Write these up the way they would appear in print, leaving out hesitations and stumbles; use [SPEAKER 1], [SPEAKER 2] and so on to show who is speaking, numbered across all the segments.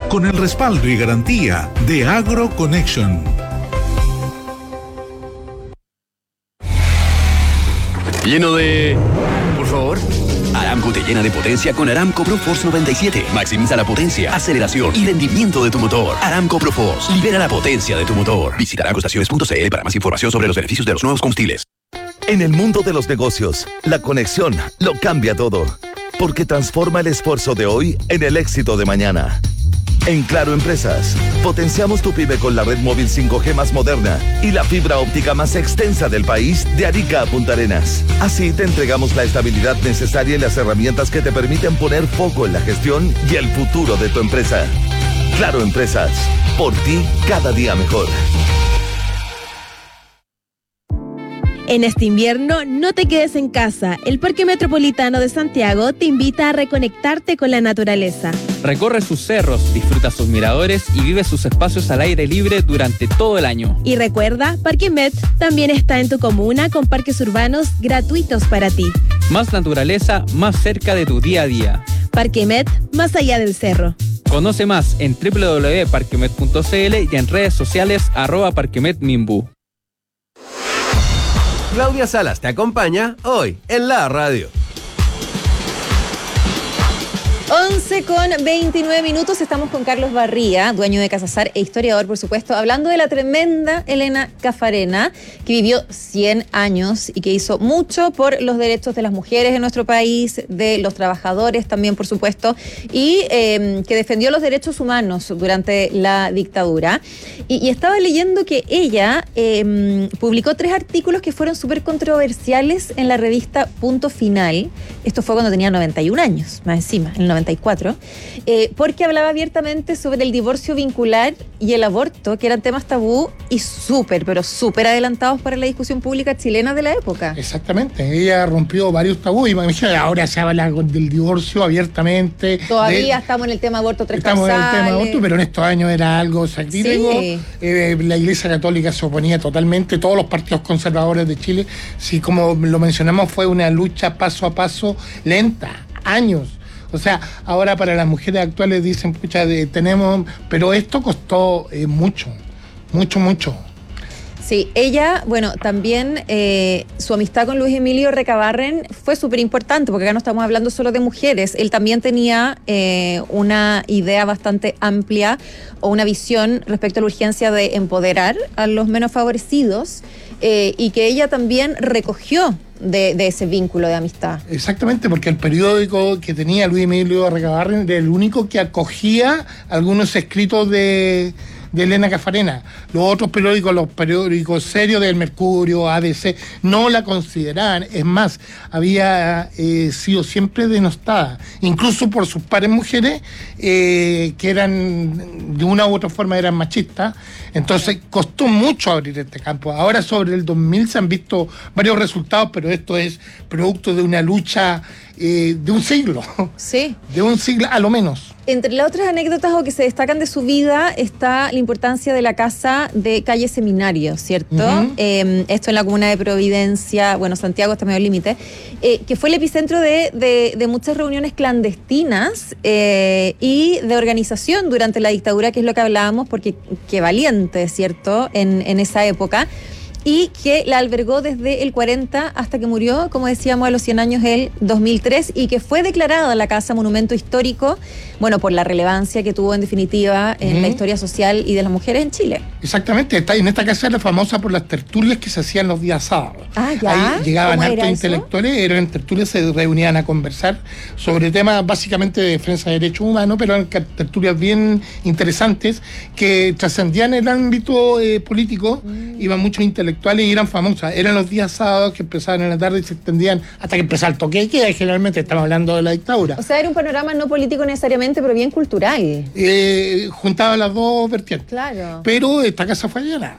[SPEAKER 1] con el respaldo y garantía de AgroConnection.
[SPEAKER 2] Lleno de... Por favor. Aramco te llena de potencia con Aramco ProForce 97. Maximiza la potencia, aceleración y rendimiento de tu motor. Aramco ProForce. Libera la potencia de tu motor. Visita aramcoestaciones.cl para más información sobre los beneficios de los nuevos combustibles.
[SPEAKER 3] En el mundo de los negocios, la conexión lo cambia todo. Porque transforma el esfuerzo de hoy en el éxito de mañana. En Claro Empresas, potenciamos tu pyme con la red móvil 5G más moderna y la fibra óptica más extensa del país de Arica a Punta Arenas. Así te entregamos la estabilidad necesaria y las herramientas que te permiten poner foco en la gestión y el futuro de tu empresa. Claro Empresas, por ti cada día mejor.
[SPEAKER 4] En este invierno, no te quedes en casa. El Parque Metropolitano de Santiago te invita a reconectarte con la naturaleza.
[SPEAKER 5] Recorre sus cerros, disfruta sus miradores y vive sus espacios al aire libre durante todo el año.
[SPEAKER 4] Y recuerda, Parque Met también está en tu comuna con parques urbanos gratuitos para ti.
[SPEAKER 5] Más naturaleza, más cerca de tu día a día.
[SPEAKER 4] Parque Met, más allá del cerro.
[SPEAKER 5] Conoce más en www.parquemet.cl y en redes sociales @parquemetminbu.
[SPEAKER 6] Claudia Salas te acompaña hoy en la radio.
[SPEAKER 7] 11:29, estamos con Carlos Barría, dueño de Casasar e historiador, por supuesto, hablando de la tremenda Elena Caffarena, que vivió 100 años y que hizo mucho por los derechos de las mujeres en nuestro país, de los trabajadores también, por supuesto, y que defendió los derechos humanos durante la dictadura. Y estaba leyendo que ella publicó 3 artículos que fueron súper controversiales en la revista Punto Final. Esto fue cuando tenía 91 años, más encima, en el 94, porque hablaba abiertamente sobre el divorcio vincular y el aborto, que eran temas tabú y pero súper adelantados para la discusión pública chilena de la época.
[SPEAKER 8] Exactamente, ella rompió varios tabús. Imagínate, ahora se habla del divorcio abiertamente.
[SPEAKER 7] Todavía estamos en el tema aborto
[SPEAKER 8] Estamos en el tema aborto, pero en estos años era algo sacrílego. Sí. La Iglesia Católica se oponía totalmente, todos los partidos conservadores de Chile. Sí, como lo mencionamos, fue una lucha paso a paso, lenta, años. O sea, ahora para las mujeres actuales dicen, pucha, tenemos... Pero esto costó mucho.
[SPEAKER 7] Sí, ella, bueno, también su amistad con Luis Emilio Recabarren fue súper importante, porque acá no estamos hablando solo de mujeres. Él también tenía una idea bastante amplia o una visión respecto a la urgencia de empoderar a los menos favorecidos y que ella también recogió de ese vínculo de amistad.
[SPEAKER 8] Exactamente, porque el periódico que tenía Luis Emilio Recabarren era el único que acogía algunos escritos de Elena Caffarena. Los otros periódicos, los periódicos serios del Mercurio, ABC, no la consideraban. Es más, había sido siempre denostada, incluso por sus pares mujeres, que eran, de una u otra forma, eran machistas. Entonces, costó mucho abrir este campo. Ahora, sobre el 2000 se han visto varios resultados, pero esto es producto de una lucha de un siglo.
[SPEAKER 7] Sí.
[SPEAKER 8] De un siglo, a lo menos.
[SPEAKER 7] Entre las otras anécdotas o que se destacan de su vida está la importancia de la casa de calle Seminario, ¿cierto? Uh-huh. Esto en la comuna de Providencia, bueno, Santiago está medio al límite, que fue el epicentro de muchas reuniones clandestinas y de organización durante la dictadura, que es lo que hablábamos, porque qué valiente, ¿cierto?, en esa época. Y que la albergó desde el 40 hasta que murió, como decíamos, a los 100 años el 2003, y que fue declarada la casa monumento histórico, bueno, por la relevancia que tuvo en definitiva en la historia social y de las mujeres en Chile.
[SPEAKER 8] Exactamente, en esta casa era famosa por las tertulias que se hacían los días sábados.
[SPEAKER 7] Ah, ya.
[SPEAKER 8] Ahí llegaban hartos intelectuales, eran tertulias, se reunían a conversar sobre temas básicamente de defensa de derechos humanos, pero eran tertulias bien interesantes que trascendían el ámbito político, iban muchos intelectuales y eran famosas. Eran los días sábados que empezaban en la tarde y se extendían hasta que empezaba el toque de queda, y generalmente estamos hablando de la dictadura.
[SPEAKER 7] O sea, era un panorama no político necesariamente, pero bien cultural.
[SPEAKER 8] Juntaba las dos vertientes.
[SPEAKER 7] Claro.
[SPEAKER 8] Pero esta casa fue allanada.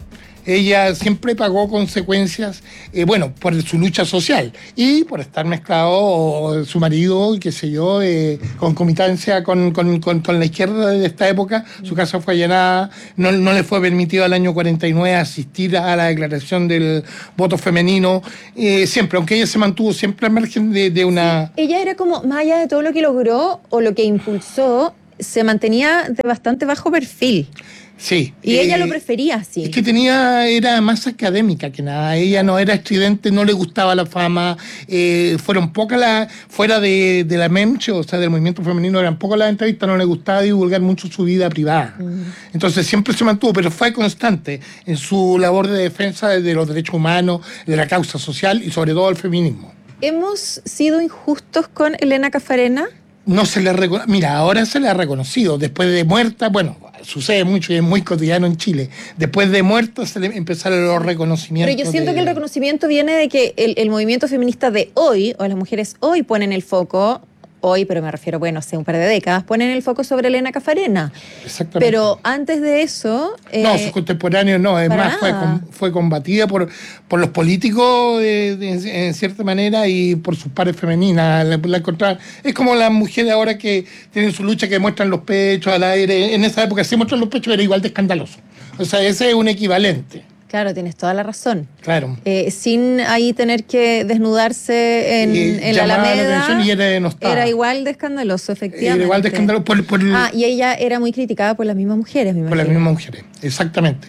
[SPEAKER 8] Ella siempre pagó consecuencias, por su lucha social y por estar mezclado su marido, qué sé yo, concomitancia con la izquierda de esta época. Su casa fue allanada, no le fue permitido al año 49 asistir a la declaración del voto femenino, siempre, aunque ella se mantuvo siempre al margen de una...
[SPEAKER 7] Sí, ella era como, más allá de todo lo que logró o lo que impulsó, se mantenía de bastante bajo perfil.
[SPEAKER 8] Sí.
[SPEAKER 7] Y ella lo prefería así.
[SPEAKER 8] Es que era más académica que nada. Ella no era estridente, no le gustaba la fama. Fueron pocas fuera de la MEMCHE, o sea, del movimiento femenino, eran pocas las entrevistas, no le gustaba divulgar mucho su vida privada. Entonces siempre se mantuvo, pero fue constante en su labor de defensa de los derechos humanos, de la causa social y sobre todo el feminismo.
[SPEAKER 7] ¿Hemos sido injustos con Elena Caffarena?
[SPEAKER 8] No se le Mira, ahora se le ha reconocido. Después de muerta, bueno, sucede mucho y es muy cotidiano en Chile. Después de muerta se le empezaron los reconocimientos.
[SPEAKER 7] Pero yo siento que el reconocimiento viene de que el movimiento feminista de hoy, o las mujeres hoy, ponen el foco, hoy, pero me refiero, bueno, hace un par de décadas, ponen el foco sobre Elena Caffarena.
[SPEAKER 8] Exactamente.
[SPEAKER 7] Pero antes de eso...
[SPEAKER 8] no, sus contemporáneos no, es más, fue combatida por los políticos en cierta manera y por sus pares femeninas. Es como las mujeres ahora que tienen su lucha, que muestran los pechos al aire. En esa época, si muestran los pechos, era igual de escandaloso. O sea, ese es un equivalente.
[SPEAKER 7] Claro, tienes toda la razón.
[SPEAKER 8] Claro.
[SPEAKER 7] Sin ahí tener que desnudarse en la Alameda,
[SPEAKER 8] y era
[SPEAKER 7] igual de escandaloso, efectivamente.
[SPEAKER 8] Era igual de escandaloso.
[SPEAKER 7] Y ella era muy criticada por las mismas mujeres, me imagino.
[SPEAKER 8] Por las mismas mujeres, exactamente.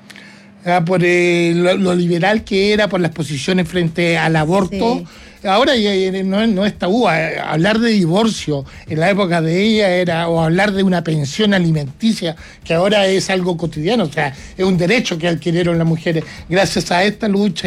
[SPEAKER 8] Por lo liberal que era, por las posiciones frente al aborto. Sí. Ahora no es tabú. Hablar de divorcio en la época de ella o hablar de una pensión alimenticia, que ahora es algo cotidiano, o sea, es un derecho que adquirieron las mujeres gracias a esta lucha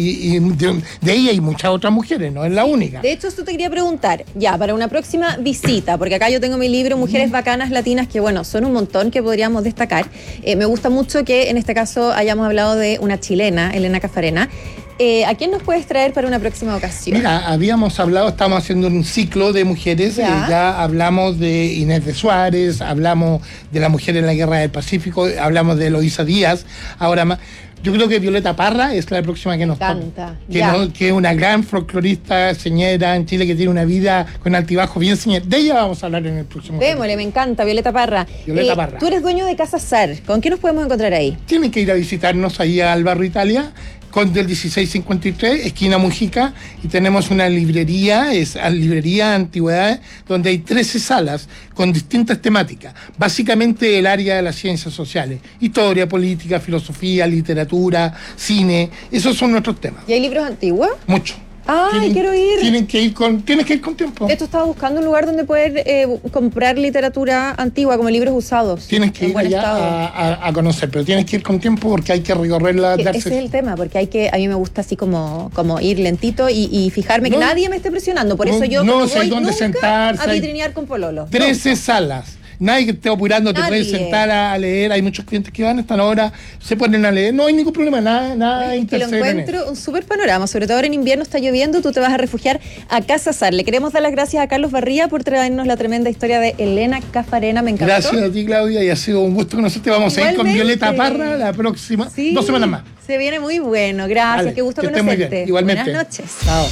[SPEAKER 8] y de ella y muchas otras mujeres, no es la única.
[SPEAKER 7] De hecho, esto te quería preguntar, ya, para una próxima visita, porque acá yo tengo mi libro Mujeres Bacanas Latinas, que bueno, son un montón que podríamos destacar. Me gusta mucho que en este caso hayamos hablado de una chilena, Elena Caffarena. ¿A quién nos puedes traer para una próxima ocasión?
[SPEAKER 8] Mira, estamos haciendo un ciclo de mujeres, ya hablamos de Inés de Suárez, hablamos de la mujer en la Guerra del Pacífico, hablamos de Eloísa Díaz, ahora más. Yo creo que Violeta Parra es la próxima que nos toca. Que es una gran folclorista, señera en Chile, que tiene una vida con altibajo bien señera. De ella vamos a hablar en el próximo.
[SPEAKER 7] Démosle, me encanta, Violeta Parra. Parra. Tú eres dueño de Casa Sar. ¿Con qué nos podemos encontrar ahí?
[SPEAKER 8] Tienen que ir a visitarnos ahí al Barrio Italia, con del 1653, esquina Mujica, y tenemos una librería, librería Antigüedades, donde hay 13 salas con distintas temáticas, básicamente el área de las ciencias sociales, historia, política, filosofía, literatura, cine, esos son nuestros temas.
[SPEAKER 7] ¿Y hay libros antiguos?
[SPEAKER 8] Mucho.
[SPEAKER 7] ¡Ay, quiero ir!
[SPEAKER 8] Tienes que ir con tiempo.
[SPEAKER 7] Esto estaba buscando un lugar donde poder comprar literatura antigua, como libros usados.
[SPEAKER 8] Tienes que ir allá a conocer, pero tienes que ir con tiempo porque hay que recorrerla.
[SPEAKER 7] Ese es el tema, porque a mí me gusta así como ir lentito y fijarme que nadie me esté presionando. Por eso yo no voy nunca sentarse, a vitrinear con pololo.
[SPEAKER 8] 13 salas. Nadie que esté apurando, te puedes sentar a leer. Hay muchos clientes que van a esta hora, se ponen a leer. No hay ningún problema, nada
[SPEAKER 7] intercede. Lo encuentro un súper panorama, sobre todo ahora en invierno está lloviendo, tú te vas a refugiar a Casa Sar. Le queremos dar las gracias a Carlos Barría por traernos la tremenda historia de Elena Caffarena, me encantó.
[SPEAKER 8] Gracias a ti, Claudia, y ha sido un gusto conocerte. Vamos a ir con Violeta Parra la próxima, 2 semanas más.
[SPEAKER 7] Se viene muy bueno, gracias,
[SPEAKER 8] vale,
[SPEAKER 7] qué gusto conocerte.
[SPEAKER 8] Igualmente.
[SPEAKER 7] Buenas noches.
[SPEAKER 8] Chao.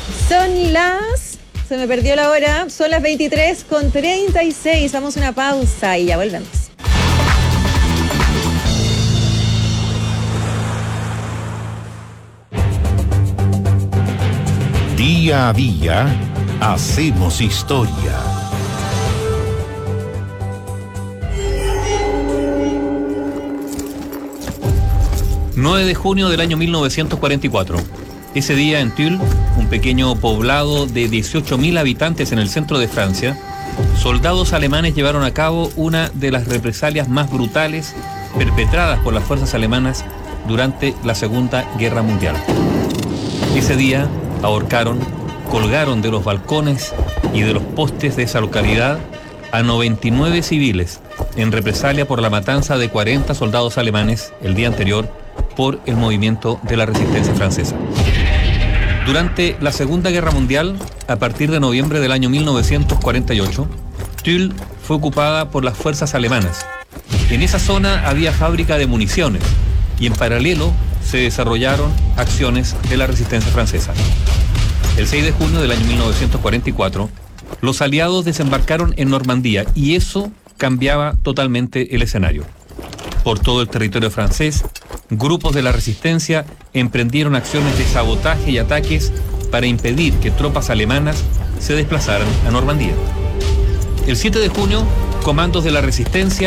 [SPEAKER 7] Son las... Se me perdió la hora, son las 23:36, vamos a una pausa y ya volvemos.
[SPEAKER 1] Día a día, hacemos historia.
[SPEAKER 9] ...9 de junio del año 1944... Ese día en Tulle, un pequeño poblado de 18.000 habitantes en el centro de Francia, soldados alemanes llevaron a cabo una de las represalias más brutales perpetradas por las fuerzas alemanas durante la Segunda Guerra Mundial. Ese día ahorcaron, colgaron de los balcones y de los postes de esa localidad a 99 civiles en represalia por la matanza de 40 soldados alemanes el día anterior por el movimiento de la resistencia francesa. Durante la Segunda Guerra Mundial, a partir de noviembre del año 1948, Tulle fue ocupada por las fuerzas alemanas. En esa zona había fábrica de municiones y en paralelo se desarrollaron acciones de la resistencia francesa. El 6 de junio del año 1944, los aliados desembarcaron en Normandía y eso cambiaba totalmente el escenario. Por todo el territorio francés, grupos de la resistencia emprendieron acciones de sabotaje y ataques para impedir que tropas alemanas se desplazaran a Normandía. El 7 de junio comandos de la resistencia